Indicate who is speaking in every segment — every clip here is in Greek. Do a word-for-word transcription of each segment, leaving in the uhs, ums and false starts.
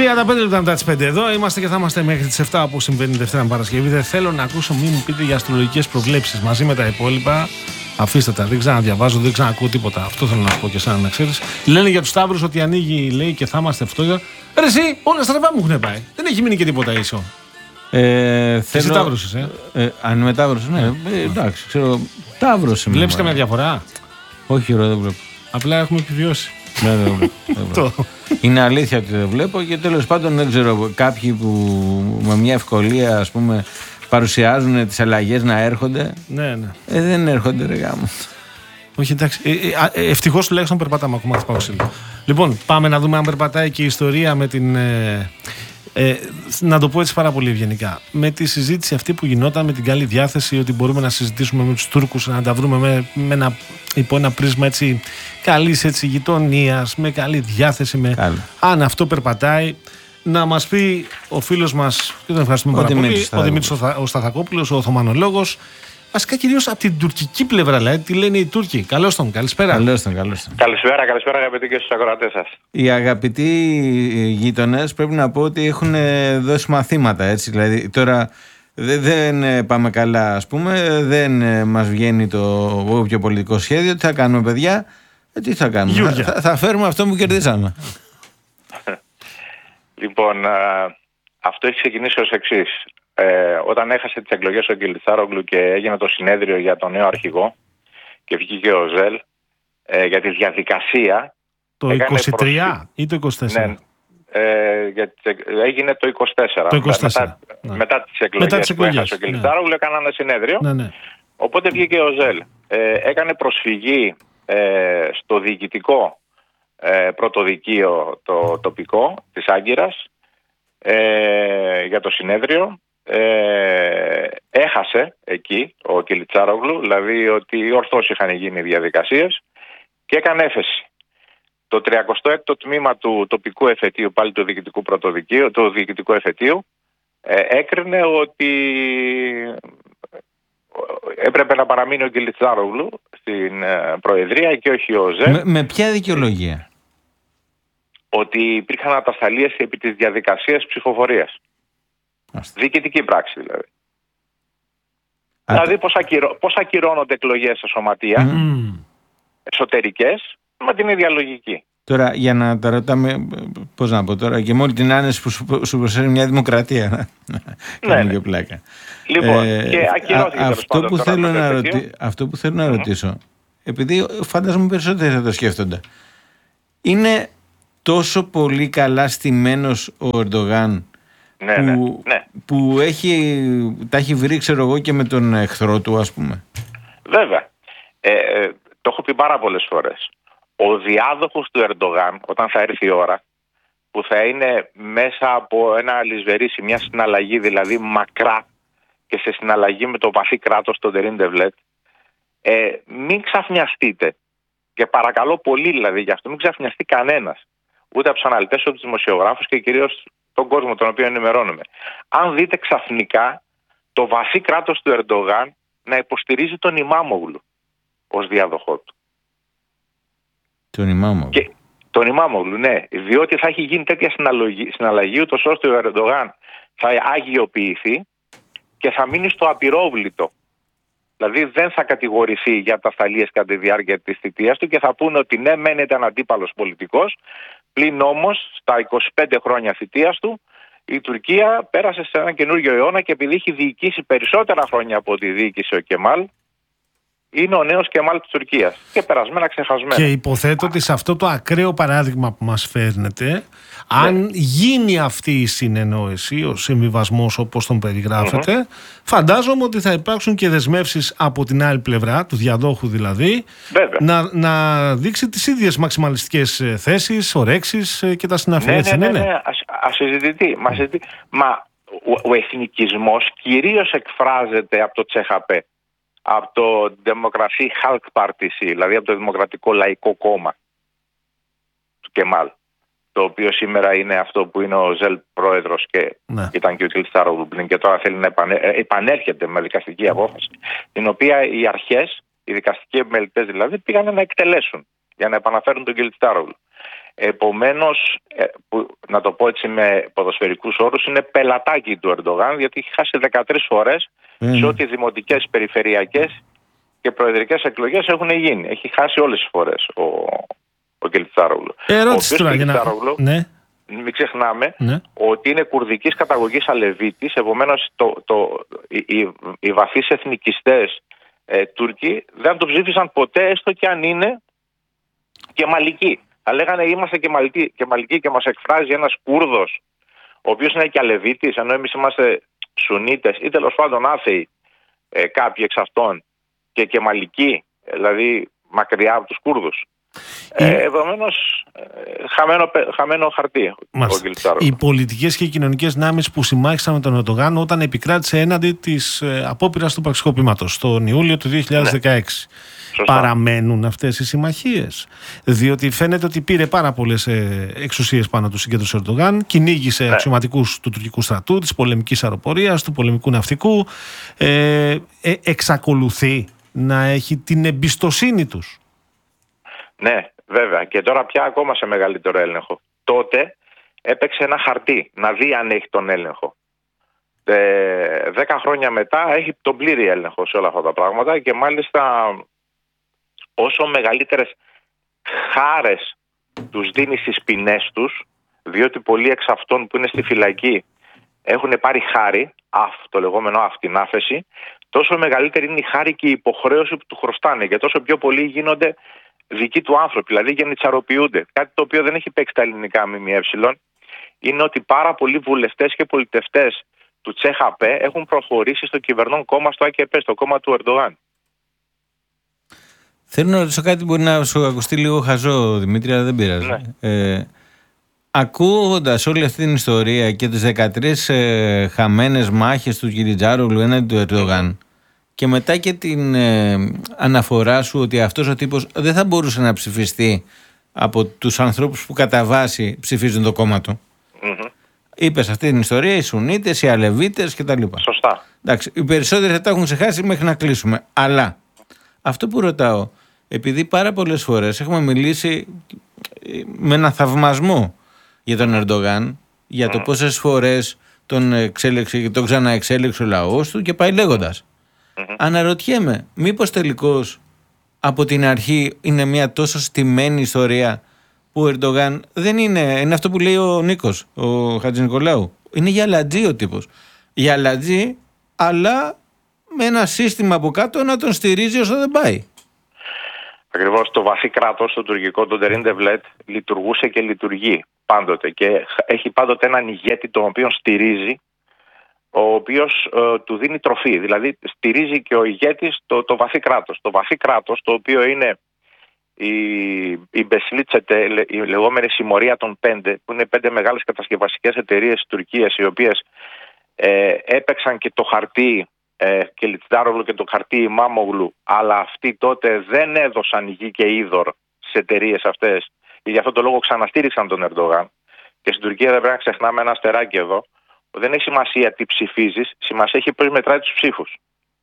Speaker 1: τριάντα πέντε λεπτά μετά τις πέντε εδώ είμαστε και θα είμαστε μέχρι τις επτά όπως συμβαίνει Δευτέρα με Παρασκευή. Δεν θέλω να ακούσω, μην μου πείτε για αστρολογικές προβλέψεις μαζί με τα υπόλοιπα. Αφήστε τα, δεν ξαναδιαβάζω, δεν ξανακούω τίποτα. Αυτό θέλω να πω και εσένα να ξέρεις. Λένε για τους Σταύρους ότι ανοίγει, λέει, και θα είμαστε φτώχεια. Ρε εσύ, όλα στραβά μου έχουν πάει. Δεν έχει μείνει και τίποτα ίσο.
Speaker 2: Ε, θέλω...
Speaker 1: Εσύ Ταύρος είσαι.
Speaker 2: Ε, αν είμαι Ταύρος, ναι. Ε, εντάξει, ξέρω. Ταύρος είμαι.
Speaker 1: Βλέπεις καμία διαφορά?
Speaker 2: Όχι, ρε, δεν βλέπω.
Speaker 1: Απλά έχουμε επιβιώσει.
Speaker 2: Ναι, δεν βλέπω. Είναι αλήθεια ότι δεν βλέπω και τέλος πάντων δεν ξέρω. Κάποιοι που με μια ευκολία, ας πούμε, παρουσιάζουν τις αλλαγές να έρχονται.
Speaker 1: Ναι, ναι.
Speaker 2: Ε, δεν έρχονται, ρε γάμο.
Speaker 1: Όχι, εντάξει. Ε, ε, ευτυχώς τουλάχιστον περπατάμε ακόμα. Θα πάω ξύλο. Λοιπόν, πάμε να δούμε αν περπατάει και η ιστορία με την. Ε, ε, να το πω έτσι πάρα πολύ ευγενικά. Με τη συζήτηση αυτή που γινόταν, με την καλή διάθεση ότι μπορούμε να συζητήσουμε με τους Τούρκους, να τα βρούμε με, με ένα, υπό ένα πρίσμα έτσι, καλής έτσι, γειτονίας, με καλή διάθεση. Με, αν αυτό περπατάει. Να μας πει ο φίλος μας, και τον ευχαριστούμε πάρα πολύ, ο Δημήτρης ο Σταθακόπουλος, ο Οθωμανολόγος. Βασικά κυρίως από την τουρκική πλευρά, δηλαδή, τι λένε οι Τούρκοι. Καλώς τον, καλησπέρα.
Speaker 2: Καλώς τον, καλώς τον.
Speaker 3: Καλησπέρα, καλησπέρα αγαπητοί και στους ακροατές σας.
Speaker 2: Οι αγαπητοί γείτονες πρέπει να πω ότι έχουν δώσει μαθήματα, έτσι. Δηλαδή τώρα δεν, δεν πάμε καλά, ας πούμε, δεν μας βγαίνει το όποιο πολιτικό σχέδιο. Τι θα κάνουμε, παιδιά, ε, τι θα κάνουμε. Θα, θα φέρουμε αυτό που κερδίσαμε.
Speaker 3: Λοιπόν, α, αυτό έχει ξεκινήσει ως εξής. Ε, όταν έχασε τις εκλογές ο Κιλτσάρογλου και έγινε το συνέδριο για τον νέο αρχηγό και βγήκε ο Ζέλ ε, για τη διαδικασία.
Speaker 1: Το είκοσι τρία προσφύ... ή το είκοσι τέσσερα?
Speaker 3: Ναι, ε, για, έγινε το είκοσι τέσσερα.
Speaker 1: Το είκοσι τέσσερα.
Speaker 3: Μετά,
Speaker 1: ναι.
Speaker 3: μετά τις εκλογές, μετά τις εκλογές που έχασε ο Κιλτσάρογλου, ναι. Έκαναν ένα συνέδριο.
Speaker 1: Ναι, ναι.
Speaker 3: Οπότε βγήκε ο Ζέλ. Ε, έκανε προσφυγή ε, στο διοικητικό ε, πρωτοδικείο το τοπικό της Άγκυρας ε, για το συνέδριο. Ε, έχασε εκεί ο Κιλτσάρογλου, δηλαδή ότι ορθώς είχαν γίνει οι διαδικασίες και έκανε έφεση. Το τριακοστό έκτο τμήμα του τοπικού εφετείου, πάλι του διοικητικού πρωτοδικείου, του διοικητικού εφετείου, ε, έκρινε ότι έπρεπε να παραμείνει ο Κιλτσάρογλου στην ε, Προεδρία και όχι ο Ζέλ.
Speaker 2: Με, με ποια δικαιολογία?
Speaker 3: Ότι υπήρχαν ατασταλίες επί της διαδικασίας ψηφοφορίας. Άστε. Διοικητική πράξη δηλαδή. Α, δηλαδή πώς, ακυρώ, πώς ακυρώνονται εκλογές σε σωματεία mm. εσωτερικές με την ίδια λογική.
Speaker 2: Τώρα για να τα ρωτάμε, πώς να πω τώρα, και με όλη την άνεση που σου, σου προσφέρει μια δημοκρατία.
Speaker 3: Ναι,
Speaker 2: ναι. πλάκα.
Speaker 3: Λοιπόν, ε, και ακυρώθηκε
Speaker 2: αυτό, που θέλω να ρωτι... αυτό που θέλω να mm-hmm. ρωτήσω, επειδή φαντάζομαι περισσότεροι θα το σκέφτονται, είναι τόσο πολύ καλά στημένος ο Ερντογάν
Speaker 3: ναι,
Speaker 2: που,
Speaker 3: ναι, ναι.
Speaker 2: που έχει, τα έχει βρει, ξέρω εγώ, και με τον εχθρό του, ας πούμε.
Speaker 3: Βέβαια. Ε, ε, το έχω πει πάρα πολλές φορές. Ο διάδοχος του Ερντογάν, όταν θα έρθει η ώρα, που θα είναι μέσα από ένα αλυσβερίσι, μια συναλλαγή δηλαδή μακρά και σε συναλλαγή με το βαθύ κράτος, τον Τερίν Ντεβλέτ, ε, μην ξαφνιαστείτε. Και παρακαλώ πολύ δηλαδή γι' αυτό, μην ξαφνιαστεί κανένας. Ούτε από τους αναλυτές, ούτε από τους δημοσιογράφους και κυρίως τον κόσμο τον οποίο ενημερώνουμε. Αν δείτε ξαφνικά το βαθύ κράτος του Ερντογάν να υποστηρίζει τον Ιμάμογλου ως διάδοχό του.
Speaker 2: Τον Ιμάμογλου.
Speaker 3: Και, τον Ιμάμογλου, ναι. Διότι θα έχει γίνει τέτοια συναλλαγή, συναλλαγή ούτως ώστε ο Ερντογάν θα αγιοποιηθεί και θα μείνει στο απειρόβλητο. Δηλαδή δεν θα κατηγορηθεί για ατασταλίες κατά τη διάρκεια της θητείας του και θα πούνε ότι ναι, μεν ήταν αντίπαλος πολιτικός, πλην όμως στα είκοσι πέντε χρόνια θητείας του η Τουρκία πέρασε σε έναν καινούριο αιώνα και επειδή έχει διοικήσει περισσότερα χρόνια από ό,τι διοίκησε ο Κεμάλ, είναι ο νέος Κεμάλ της Τουρκίας και περασμένα ξεχασμένα.
Speaker 1: Και υποθέτω ότι σε αυτό το ακραίο παράδειγμα που μας φέρνετε, ναι. αν γίνει αυτή η συνεννόηση, ο συμβιβασμός όπως τον περιγράφετε, mm-hmm. φαντάζομαι ότι θα υπάρξουν και δεσμεύσεις από την άλλη πλευρά, του διαδόχου δηλαδή, να, να δείξει τις ίδιες μαξιμαλιστικές θέσεις, ορέξεις και τα συναφή.
Speaker 3: Ναι, ναι, ναι, ναι, ναι. Ασυζητητή. Μα, Μα ο, ο εθνικισμός κυρίως εκφράζεται από το Τσεχαπέ. Από το Δημοκρατή Χαλκ Πάρτισι, δηλαδή από το Δημοκρατικό Λαϊκό Κόμμα του Κεμάλ, το οποίο σήμερα είναι αυτό που είναι ο Ζέλ πρόεδρος και ναι. ήταν και ο Κιλτσάρογλου πριν και τώρα θέλει να επανε... επανέρχεται με δικαστική απόφαση, την οποία οι αρχές, οι δικαστικοί επιμελητές δηλαδή, πήγαν να εκτελέσουν για να επαναφέρουν τον Κιλτσάρογλου. Επομένως, που, να το πω έτσι με ποδοσφαιρικούς όρους, είναι πελατάκι του Ερντογάν, γιατί έχει χάσει δεκατρείς φορές mm. σε ό,τι δημοτικές, περιφερειακές και προεδρικές εκλογές έχουν γίνει. Έχει χάσει όλες τις φορές ο, ο Κιλιτσδάρογλου.
Speaker 1: Ερώτηση τώρα για να... Ναι.
Speaker 3: Μην ξεχνάμε
Speaker 1: ναι.
Speaker 3: ότι είναι κουρδικής καταγωγής Αλεβίτης, επομένως το, το, οι, οι, οι βαθείς εθνικιστές ε, Τούρκοι δεν το ψήφισαν ποτέ, έστω και αν είναι και μαλικοί. Θα λέγανε είμαστε και μαλικοί, και μαλικοί και μας εκφράζει ένας Κούρδος, ο οποίος είναι και Αλεβίτης, ενώ εμείς είμαστε Σουνίτες ή τέλος πάντων άθεοι ε, κάποιοι εξ αυτών και, και μαλικοί, δηλαδή μακριά από τους Κούρδους. Ε, Επομένως, χαμένο, χαμένο χαρτί.
Speaker 1: Οι πολιτικές και οι κοινωνικές δυνάμεις που συμμάχισαν με τον Ερντογάν όταν επικράτησε έναντι της ε, απόπειρας του πραξικοπήματος τον Ιούλιο του δύο χιλιάδες δεκαέξι. Ναι. Παραμένουν αυτές οι συμμαχίες? Διότι φαίνεται ότι πήρε πάρα πολλές ε, εξουσίες πάνω του συγκέντρωση Ερντογάν, κυνήγησε ναι. αξιωματικούς του τουρκικού στρατού, της πολεμικής αεροπορίας, του πολεμικού ναυτικού. Ε, ε, εξακολουθεί να έχει την εμπιστοσύνη τους. Ναι, βέβαια. Και τώρα πια ακόμα σε μεγαλύτερο έλεγχο. Τότε έπαιξε ένα χαρτί να δει αν έχει τον έλεγχο. Ε, δέκα χρόνια μετά έχει τον πλήρη έλεγχο σε όλα αυτά τα πράγματα και μάλιστα όσο μεγαλύτερες χάρες τους δίνει στις ποινές τους, διότι πολλοί εξ αυτών που είναι στη φυλακή έχουν πάρει χάρη, αυτό το λεγόμενο αυτινάφεση, τόσο μεγαλύτερη είναι η χάρη και η υποχρέωση που του χρωστάνε και τόσο πιο πολλοί γίνονται δικοί του άνθρωποι, δηλαδή γενιτσαροποιούνται. Κάτι το οποίο δεν έχει παίξει τα ελληνικά ΜΜΕ είναι ότι πάρα πολλοί βουλευτές και πολιτευτές του ΤΣΕΧΑΠΕ έχουν προχωρήσει στο κυβερνών κόμμα, στο ΑΚΕΠ, στο κόμμα του Ερντογάν.
Speaker 2: Θέλω να ρωτήσω κάτι που μπορεί να σου ακουστεί λίγο χαζό, Δημήτρη, αλλά δεν πειράζει. Ναι. Ε, ακούγοντας όλη αυτή την ιστορία και τις δεκατρείς ε, χαμένες μάχες του Κιλιτζάρογλου έναντι του Ερντογάν, και μετά και την ε, αναφορά σου ότι αυτός ο τύπος δεν θα μπορούσε να ψηφιστεί από τους ανθρώπους που κατά βάση ψηφίζουν το κόμμα του. Mm-hmm. Είπες αυτή την ιστορία, οι Σουνίτες, οι Αλεβίτες κτλ.
Speaker 3: Σωστά.
Speaker 2: Εντάξει, οι περισσότεροι θα τα έχουν ξεχάσει μέχρι να κλείσουμε. Αλλά αυτό που ρωτάω, επειδή πάρα πολλές φορές έχουμε μιλήσει με ένα θαυμασμό για τον Ερντογάν, για το mm. πόσες φορές τον εξέλεξε και τον ξαναεξέλεξε ο λαός του και πάει λέγοντας. Mm-hmm. Αναρωτιέμαι, μήπως τελικώς από την αρχή είναι μια τόσο στημένη ιστορία που ο Ερντογάν δεν είναι, είναι αυτό που λέει ο Νίκος, ο Χατζηνικολάου. Είναι γυαλατζή ο τύπος. Γυαλατζή, αλλά με ένα σύστημα από κάτω να τον στηρίζει όσο δεν πάει.
Speaker 3: Ακριβώς, το βαθύ κράτος, το τουρκικό, το Τερίντεβλετ, λειτουργούσε και λειτουργεί πάντοτε και έχει πάντοτε έναν ηγέτη τον οποίο στηρίζει, ο οποίος ε, του δίνει τροφή. Δηλαδή στηρίζει και ο ηγέτης το, το βαθύ κράτος. Το βαθύ κράτος, το οποίο είναι η, η Μπεσλίτσετε, η λεγόμενη συμμορία των πέντε, που είναι πέντε μεγάλες κατασκευαστικές εταιρείες της Τουρκίας, οι οποίες ε, έπαιξαν και το χαρτί ε, Κιλιτζάρογλου και το χαρτί Ημάμογλου, αλλά αυτοί τότε δεν έδωσαν γη και είδωρ στις εταιρείες αυτές και γι' αυτό το λόγο ξαναστήριξαν τον Ερντογάν. Και στην Τουρκία δεν πρέπει να ξεχνάμε ένα αστεράκι εδώ. Δεν έχει σημασία τι ψηφίζεις, σημασία έχει πώς μετράει τους ψήφους.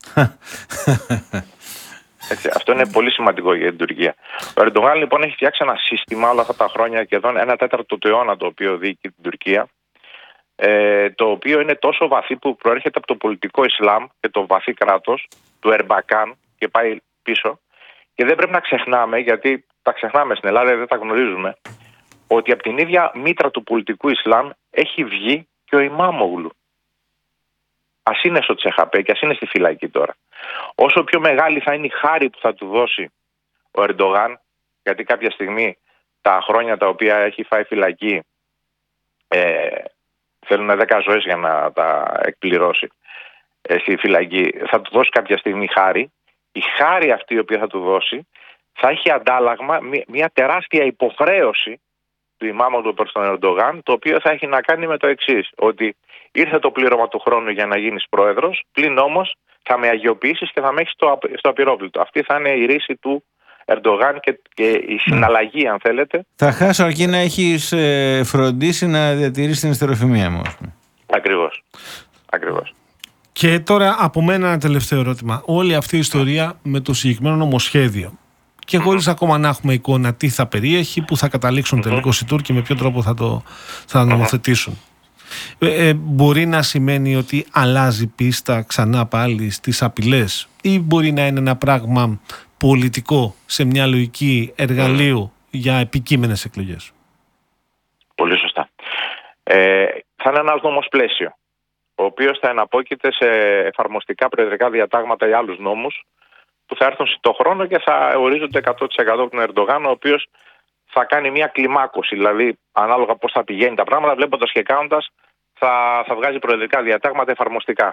Speaker 3: Έτσι, αυτό είναι πολύ σημαντικό για την Τουρκία. Ο Ερντογάν λοιπόν έχει φτιάξει ένα σύστημα όλα αυτά τα χρόνια και εδώ ένα τέταρτο του αιώνα το οποίο διοικεί την Τουρκία, ε, το οποίο είναι τόσο βαθύ που προέρχεται από το πολιτικό Ισλάμ και το βαθύ κράτος του Ερμπακάν και πάει πίσω. Και δεν πρέπει να ξεχνάμε, γιατί τα ξεχνάμε στην Ελλάδα, δεν τα γνωρίζουμε, ότι από την ίδια μήτρα του πολιτικού Ισλάμ έχει βγει και ο Ημάμογλου. Ας είναι στο ΤΣΕΧΑΠΕ και ας είναι στη φυλακή τώρα. Όσο πιο μεγάλη θα είναι η χάρη που θα του δώσει ο Ερντογάν, γιατί κάποια στιγμή τα χρόνια τα οποία έχει φάει φυλακή ε, θέλουν δέκα ζωές για να τα εκπληρώσει ε, στη φυλακή, θα του δώσει κάποια στιγμή χάρη. Η χάρη αυτή η οποία θα του δώσει θα έχει αντάλλαγμα μια, μια τεράστια υποχρέωση του Ημάμογλου προς τον Ερντογάν, το οποίο θα έχει να κάνει με το εξής, ότι ήρθε το πλήρωμα του χρόνου για να γίνεις πρόεδρος, πλην όμως θα με αγιοποιήσεις και θα με έχεις στο, στο απειρόβλητο. Αυτή θα είναι η ρίση του Ερντογάν και, και η συναλλαγή, αν θέλετε.
Speaker 2: Θα χάσω αρκεί να έχεις ε, φροντίσει να διατηρήσεις την ιστεροφημία μου.
Speaker 3: Ακριβώς. Ακριβώς.
Speaker 1: Και τώρα από μένα ένα τελευταίο ερώτημα. Όλη αυτή η ιστορία με το συγκεκριμένο νομοσχέδιο και χωρίς ακόμα να έχουμε εικόνα τι θα περιέχει, που θα καταλήξουν τελικώς οι Τούρκοι, με ποιο τρόπο θα το θα νομοθετήσουν. Ε, ε, μπορεί να σημαίνει ότι αλλάζει πίστα ξανά πάλι στις απειλές, ή μπορεί να είναι ένα πράγμα πολιτικό σε μια λογική εργαλείου για επικείμενες εκλογές?
Speaker 3: Πολύ σωστά. Ε, θα είναι ένας νόμος πλαίσιο, ο οποίος θα εναπόκειται σε εφαρμοστικά προεδρικά διατάγματα ή άλλους νόμους που θα έρθουν στο χρόνο και θα ορίζονται εκατό τοις εκατό από τον Ερντογάν, ο οποίος θα κάνει μια κλιμάκωση. Δηλαδή, ανάλογα πώς θα πηγαίνει τα πράγματα, βλέποντας και κάνοντας, θα, θα βγάζει προεδρικά διατάγματα εφαρμοστικά.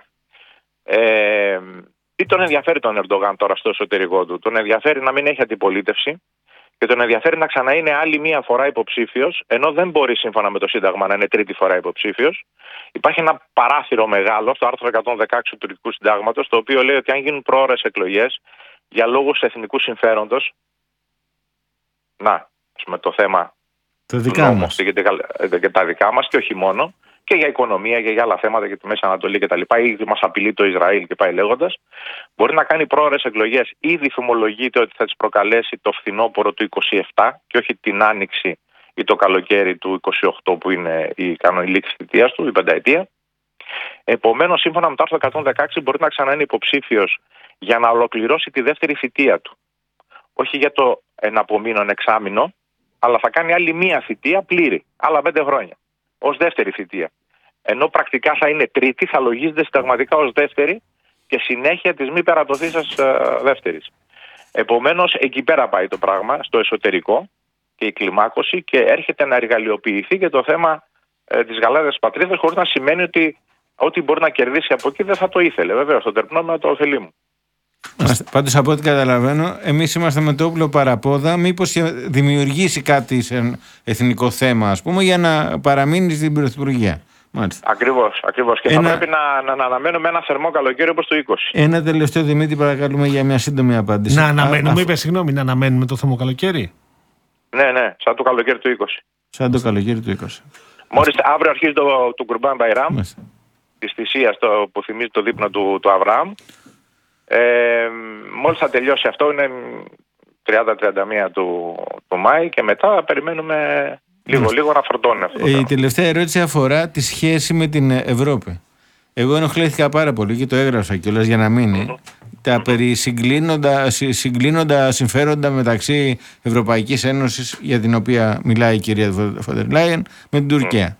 Speaker 3: Ε, τι τον ενδιαφέρει τον Ερντογάν τώρα στο εσωτερικό του? Τον ενδιαφέρει να μην έχει αντιπολίτευση και τον ενδιαφέρει να ξαναείνε άλλη μία φορά υποψήφιος, ενώ δεν μπορεί σύμφωνα με το Σύνταγμα να είναι τρίτη φορά υποψήφιος. Υπάρχει ένα παράθυρο μεγάλο στο άρθρο εκατόν δεκαέξι του τουρκικού συντάγματος, το οποίο λέει ότι αν γίνουν προώρες εκλογές για λόγους εθνικού συμφέροντος, να, με το θέμα
Speaker 2: το δικά
Speaker 3: του
Speaker 2: μας.
Speaker 3: και τα δικά μας, και όχι μόνο, και για οικονομία και για άλλα θέματα, για τη Μέση Ανατολή κτλ. Ή μας απειλεί το Ισραήλ και πάει λέγοντας, μπορεί να κάνει πρόωρες εκλογές. Ήδη φημολογείται ότι θα τις προκαλέσει το φθινόπωρο του είκοσι επτά και όχι την άνοιξη ή το καλοκαίρι του είκοσι οκτώ, που είναι η κανονική λήξη θητείας του, η πενταετία. Επομένως, σύμφωνα με το άρθρο εκατόν δεκαέξι, μπορεί να ξανά είναι υποψήφιος για να ολοκληρώσει τη δεύτερη θητεία του. Όχι για το εναπομείνον εξάμηνο, αλλά θα κάνει άλλη μία θητεία πλήρη, άλλα πέντε χρόνια, ως δεύτερη θητεία. Ενώ πρακτικά θα είναι τρίτη, θα λογίζεται συνταγματικά ως δεύτερη και συνέχεια της μη περατωθήσας uh, δεύτερης. Επομένως, εκεί πέρα πάει το πράγμα, στο εσωτερικό και η κλιμάκωση, και έρχεται να εργαλειοποιηθεί και το θέμα ε, της γαλάζιας πατρίδας, χωρίς να σημαίνει ότι ό,τι μπορεί να κερδίσει από εκεί δεν θα το ήθελε. Βέβαια, στο τερπνό με το ωφελεί μου.
Speaker 2: Πάντως, από ό,τι καταλαβαίνω, εμείς είμαστε με το όπλο παραπόδα. Μήπως δημιουργήσει κάτι σε εθνικό θέμα, ας πούμε, για να παραμείνει στην Πρωθυπουργία.
Speaker 3: Ακριβώς, ακριβώς. Και ένα... θα πρέπει να, να, να αναμένουμε ένα θερμό καλοκαίρι όπως το είκοσι.
Speaker 2: Ένα τελευταίο, Δημήτρη, παρακαλούμε για μια σύντομη απάντηση.
Speaker 1: Να αναμένουμε, είπε, συγγνώμη, να αναμένουμε το θερμό καλοκαίρι.
Speaker 3: Ναι, ναι, σαν το καλοκαίρι του είκοσι.
Speaker 2: Σαν το καλοκαίρι του είκοσι.
Speaker 3: Μόλις αύριο αρχίζει το, το Κουρμπάν Μπαϊράμ, της θυσίας που θυμίζει το δείπνο του, του Αβραάμ. Ε, μόλις θα τελειώσει αυτό, είναι τριάντα με τριάντα μία του, του Μάη, και μετά περιμένουμε λίγο λίγο να φορτώνει αυτό το
Speaker 2: Η
Speaker 3: θέμα.
Speaker 2: τελευταία ερώτηση αφορά τη σχέση με την Ευρώπη. Εγώ ενοχλήθηκα πάρα πολύ και το έγραψα κιόλας για να μείνει. Mm-hmm. Τα περί συγκλίνοντα, συγκλίνοντα συμφέροντα μεταξύ Ευρωπαϊκής Ένωσης, για την οποία μιλάει η κυρία Φοντερ Λάιεν, με την Τουρκία.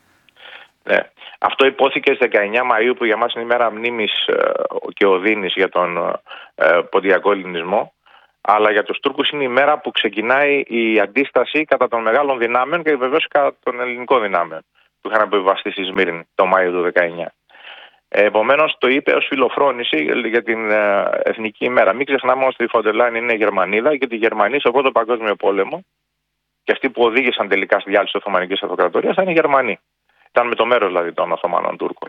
Speaker 3: Mm. Ναι. Αυτό υπόθηκε στις δεκαεννιά Μαΐου, που για μας είναι η μέρα μνήμης ε, και οδύνης για τον ε, ποντιακό ελληνισμό. Αλλά για τους Τούρκους είναι η μέρα που ξεκινάει η αντίσταση κατά των μεγάλων δυνάμεων και βεβαίως κατά των ελληνικών δυνάμεων που είχαν αποβιβαστεί στη Σμύρνη το Μάιο του δεκαεννιά. Επομένως, το είπε ως φιλοφρόνηση για την ε, εθνική ημέρα. Μην ξεχνάμε όμως ότι η Φοντερ Λάιεν είναι Γερμανίδα, και τη Γερμανία στο πρώτο παγκόσμιο πόλεμο, και αυτοί που οδήγησαν τελικά στη διάλυση της Οθωμανικής Αυτοκρατορίας ήταν οι Γερμανοί. Ήταν με το μέρος δηλαδή των Οθωμανών Τούρκων.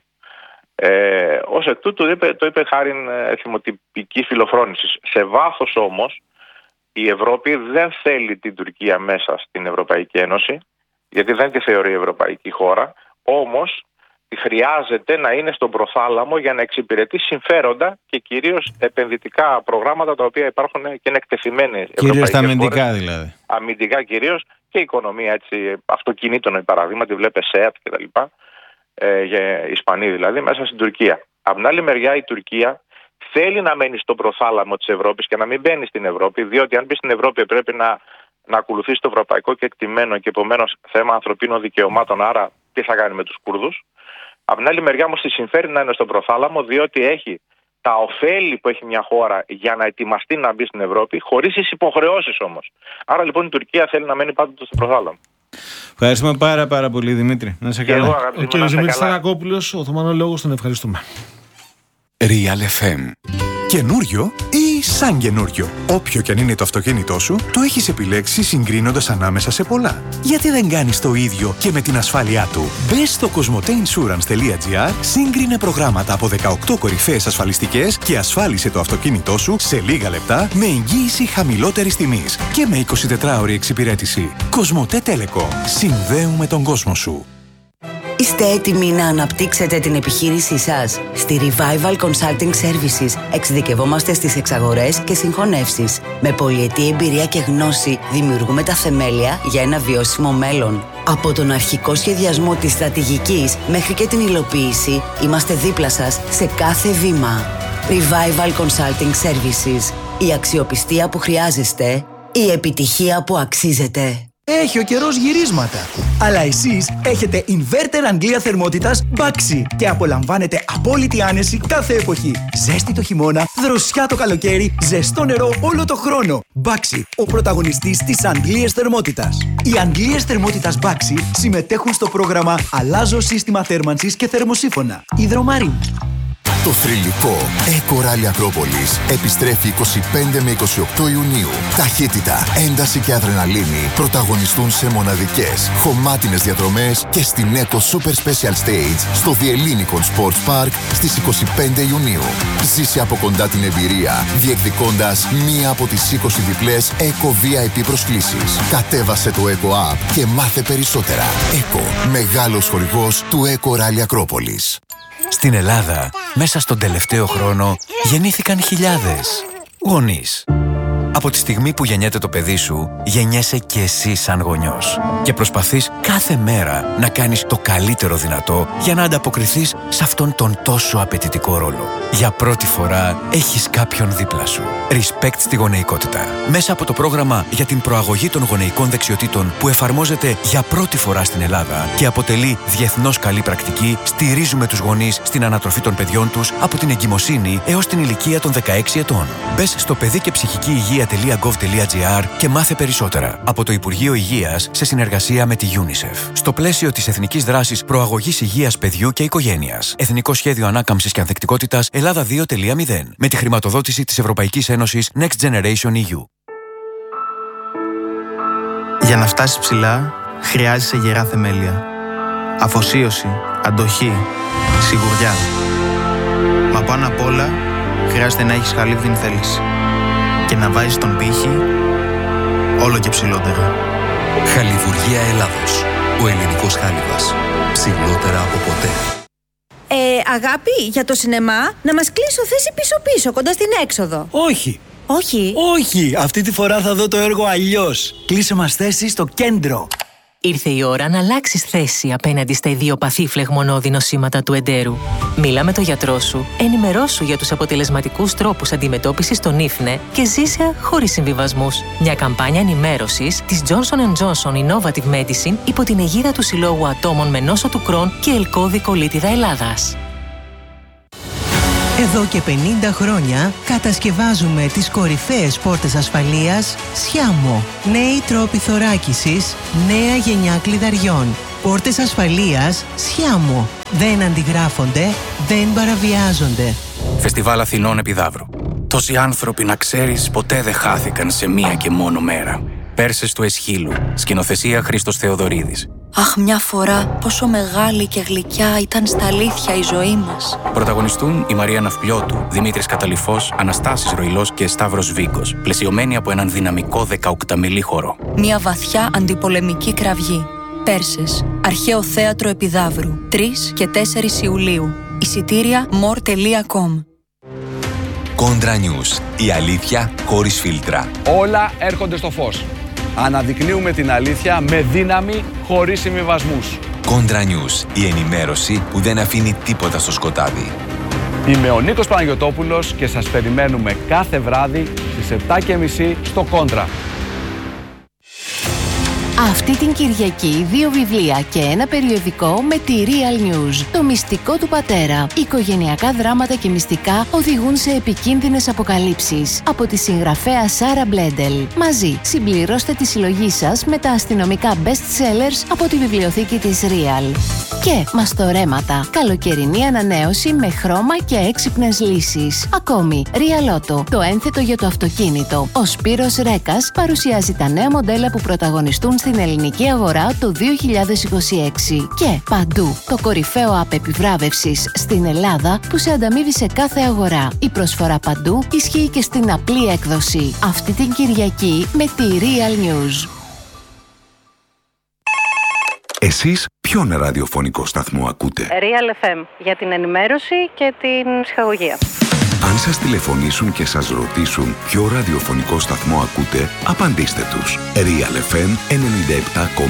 Speaker 3: Ε, ως εκ τούτου το είπε, το είπε χάριν εθιμοτυπική φιλοφρόνησης. Σε βάθος όμως, η Ευρώπη δεν θέλει την Τουρκία μέσα στην Ευρωπαϊκή Ένωση, γιατί δεν τη θεωρεί ευρωπαϊκή χώρα, όμως χρειάζεται να είναι στον προθάλαμο για να εξυπηρετεί συμφέροντα και κυρίως επενδυτικά προγράμματα τα οποία υπάρχουν και είναι εκτεθειμένοι.
Speaker 2: Κυρίως τα αμυντικά δηλαδή.
Speaker 3: Αμυντικά κυρίως, και η οικονομία, έτσι, αυτοκινήτων παραδείγματι, βλέπε ΣΕΑΤ κτλ. Ε, για Ισπανοί δηλαδή, μέσα στην Τουρκία. Από την άλλη μεριά, η Τουρκία θέλει να μένει στον προθάλαμο της Ευρώπης και να μην μπαίνει στην Ευρώπη, διότι αν μπει στην Ευρώπη πρέπει να, να ακολουθήσει το ευρωπαϊκό κεκτημένο και επομένως θέμα ανθρωπίνων δικαιωμάτων. Άρα, τι θα κάνει με τους Κούρδους. Από την άλλη μεριά όμως τη συμφέρει να είναι στον προθάλαμο, διότι έχει τα ωφέλη που έχει μια χώρα για να ετοιμαστεί να μπει στην Ευρώπη, χωρίς τις υποχρεώσεις όμως. Άρα λοιπόν η Τουρκία θέλει να μένει πάντοτε στον προθάλαμο.
Speaker 2: Ευχαριστούμε πάρα πάρα πολύ, Δημήτρη. Να σε καλά.
Speaker 1: Ο κ. Δημήτρης Θανακόπουλος, ο Οθωμανολόγος, τον ευχαριστούμε.
Speaker 4: Real εφ εμ. Καινούριο ή σαν καινούριο. Όποιο και αν είναι το αυτοκίνητό σου, το έχεις επιλέξει συγκρίνοντας ανάμεσα σε πολλά. Γιατί δεν κάνεις το ίδιο και με την ασφάλειά του? Μπες στο κοσμοτέινσουρανς τελεία τζι άρ, σύγκρινε προγράμματα από δεκαοκτώ κορυφαίες ασφαλιστικές και ασφάλισε το αυτοκίνητό σου σε λίγα λεπτά με εγγύηση χαμηλότερης τιμής και με εικοσιτετράωρη εξυπηρέτηση. Κοσμοτέ Telecom. Συνδέουμε τον κόσμο σου.
Speaker 5: Είστε έτοιμοι να αναπτύξετε την επιχείρησή σας? Στη Revival Consulting Services εξειδικευόμαστε στις εξαγορές και συγχωνεύσεις. Με πολυετή εμπειρία και γνώση δημιουργούμε τα θεμέλια για ένα βιώσιμο μέλλον. Από τον αρχικό σχεδιασμό της στρατηγικής μέχρι και την υλοποίηση, είμαστε δίπλα σας σε κάθε βήμα. Revival Consulting Services. Η αξιοπιστία που χρειάζεστε, η επιτυχία που αξίζετε.
Speaker 6: Έχει ο καιρός γυρίσματα. Αλλά εσείς έχετε inverter Αγγλία θερμότητας Baxi και απολαμβάνετε απόλυτη άνεση κάθε εποχή. Ζέστη το χειμώνα, δροσιά το καλοκαίρι, ζεστό νερό όλο το χρόνο. Baxi, ο πρωταγωνιστής της Αγγλίας θερμότητας. Οι Αγγλίες θερμότητας Baxi συμμετέχουν στο πρόγραμμα Αλλάζω σύστημα θέρμανσης και θερμοσύφωνα. Υδρομαρίν.
Speaker 7: Το θρυλικό Eco Rally Ακρόπολης επιστρέφει είκοσι πέντε με είκοσι οκτώ Ιουνίου. Ταχύτητα, ένταση και αδρεναλίνη πρωταγωνιστούν σε μοναδικές, χωμάτινες διαδρομές και στην Eco Super Special Stage στο The Ellinikon Sports Park στις είκοσι πέντε Ιουνίου. Ζήσε από κοντά την εμπειρία, διεκδικώντας μία από τις είκοσι διπλές Eco βι άι πι προσκλήσεις. Κατέβασε το Eco App και μάθε περισσότερα. Eco, μεγάλος χορηγός του Eco Rally Ακρόπολης.
Speaker 8: Στην Ελλάδα, μέσα στον τελευταίο χρόνο, γεννήθηκαν χιλιάδες γονείς. Από τη στιγμή που γεννιέται το παιδί σου, γεννιέσαι και εσύ σαν γονιός. Και προσπαθείς κάθε μέρα να κάνεις το καλύτερο δυνατό για να ανταποκριθείς σε αυτόν τον τόσο απαιτητικό ρόλο. Για πρώτη φορά έχεις κάποιον δίπλα σου. Respect στη γονεϊκότητα. Μέσα από το πρόγραμμα για την προαγωγή των γονεϊκών δεξιοτήτων που εφαρμόζεται για πρώτη φορά στην Ελλάδα και αποτελεί διεθνώς καλή πρακτική, στηρίζουμε τους γονείς στην ανατροφή των παιδιών τους από την εγκυμοσύνη έως την ηλικία των δεκαέξι ετών. Μπες στο παιδί και ψυχική υγεία τελεία γκοβ τελεία τζι άρ και μάθε περισσότερα από το Υπουργείο Υγείας σε συνεργασία με τη UNICEF. Στο πλαίσιο της Εθνικής Δράσης Προαγωγής Υγείας Παιδιού και Οικογένειας. Εθνικό Σχέδιο Ανάκαμψης και Ανθεκτικότητας Ελλάδα δύο τελεία μηδέν. Με τη χρηματοδότηση της Ευρωπαϊκής Ένωσης Next Generation ι γιου.
Speaker 9: Για να φτάσεις ψηλά, χρειάζεσαι γερά θεμέλια. Αφοσίωση, αντοχή, σιγουριά. Μα πάνω απ' όλα, χρειάζεται να έχεις χαλίβδινη θέληση. Και να βάζεις τον πύχη όλο και ψηλότερα.
Speaker 10: Χαλιβουργία Ελλάδος. Ο ελληνικός χάλιβας. Ψηλότερα από ποτέ.
Speaker 11: Ε, αγάπη, για το σινεμά, να μας κλείσω θέση πίσω-πίσω, κοντά στην έξοδο.
Speaker 6: Όχι.
Speaker 11: Όχι.
Speaker 6: Όχι, αυτή τη φορά θα δω το έργο αλλιώς. Κλείσε μας θέση στο κέντρο.
Speaker 12: Ήρθε η ώρα να αλλάξεις θέση απέναντι στα ιδιοπαθή φλεγμονώδη νοσήματα του εντέρου. Μίλα με τον γιατρό σου, ενημερώσου για τους αποτελεσματικούς τρόπους αντιμετώπισης των ίφνε και ζήσε χωρίς συμβιβασμούς. Μια καμπάνια ενημέρωσης της Johnson εντ Johnson Innovative Medicine υπό την αιγίδα του Συλλόγου Ατόμων με νόσο του Κρόν και Ελκώδη Κολίτιδα Ελλάδας.
Speaker 13: Εδώ και πενήντα χρόνια κατασκευάζουμε τις κορυφαίες πόρτες ασφαλείας Sciamo. Νέοι τρόποι θωράκισης, νέα γενιά κλειδαριών. Πόρτες ασφαλείας Sciamo. Δεν αντιγράφονται, δεν παραβιάζονται.
Speaker 14: Φεστιβάλ Αθηνών Επιδαύρου. Τόσοι άνθρωποι, να ξέρεις, ποτέ δεν χάθηκαν σε μία και μόνο μέρα. Πέρσες του Εσχύλου. Σκηνοθεσία Χρήστος Θεοδωρίδης.
Speaker 15: Αχ, μια φορά πόσο μεγάλη και γλυκιά ήταν στα αλήθεια η ζωή μας.
Speaker 14: Πρωταγωνιστούν η Μαρία Ναυπλιώτου, Δημήτρης Καταλυφός, Αναστάσης Ροϊλός και Σταύρος Βίγκος, πλαισιωμένοι από έναν δυναμικό δεκαοκταμιλή χορό.
Speaker 15: Μια βαθιά αντιπολεμική κραυγή. Πέρσες, Αρχαίο Θέατρο Επιδαύρου, τρεις και τέσσερις Ιουλίου. Εισιτήρια μορ τελεία κομ.
Speaker 10: Κόντρα News. Η αλήθεια χωρίς φίλτρα.
Speaker 16: Όλα έρχονται στο φως. Αναδεικνύουμε την αλήθεια με δύναμη, χωρίς συμβιβασμούς.
Speaker 10: Κόντρα News. Η ενημέρωση που δεν αφήνει τίποτα στο σκοτάδι.
Speaker 16: Είμαι ο Νίκος Παναγιωτόπουλος και σας περιμένουμε κάθε βράδυ στις επτά και μισή στο Κόντρα.
Speaker 17: Αυτή την Κυριακή δύο βιβλία και ένα περιοδικό με τη Real News. Το μυστικό του πατέρα. Οικογενειακά δράματα και μυστικά οδηγούν σε επικίνδυνες αποκαλύψεις. Από τη συγγραφέα Σάρα Μπλέντελ. Μαζί συμπληρώστε τη συλλογή σας με τα αστυνομικά best sellers από τη βιβλιοθήκη της Real. Και μαστορέματα. Καλοκαιρινή ανανέωση με χρώμα και έξυπνες λύσεις. Ακόμη, Real Auto. Το ένθετο για το αυτοκίνητο. Ο Σπύρος Ρέκας παρουσιάζει τα νέα μοντέλα που πρωταγωνιστούν στην ελληνική αγορά το δύο χιλιάδες είκοσι έξι. Και παντού, το κορυφαίο app επιβράβευσης στην Ελλάδα που σε ανταμείβει σε κάθε αγορά. Η προσφορά παντού ισχύει και στην απλή έκδοση. Αυτή την Κυριακή με τη Real News.
Speaker 4: Εσείς Ποιον ραδιοφωνικό σταθμό ακούτε?
Speaker 18: Real εφ εμ, για την ενημέρωση και την ψυχαγωγία.
Speaker 4: Αν σας τηλεφωνήσουν και σας ρωτήσουν ποιο ραδιοφωνικό σταθμό ακούτε, απαντήστε τους. Real εφ εμ ενενήντα επτά κόμμα